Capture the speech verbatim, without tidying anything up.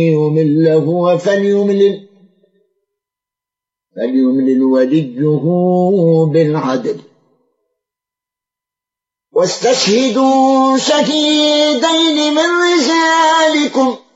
له فليملل فليملل وليه بالعدل واستشهدوا شهيدين من رجالكم